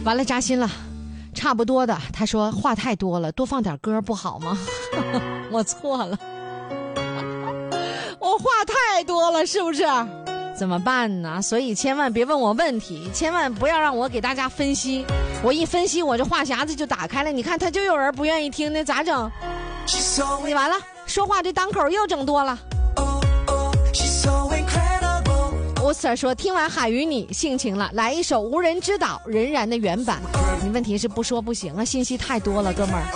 完了，扎心了，差不多的。他说话太多了，多放点歌不好吗？我错了，我话太多了，是不是？怎么办呢？所以千万别问我问题，千万不要让我给大家分析。我一分析，我这话匣子就打开了。你看，他就有人不愿意听，那咋整？你完了，说话这档口又整多了。乌 Sir 说听完海与你性情了，来一首无人知道仍然的原版。你问题是不说不行啊，信息太多了，哥们儿。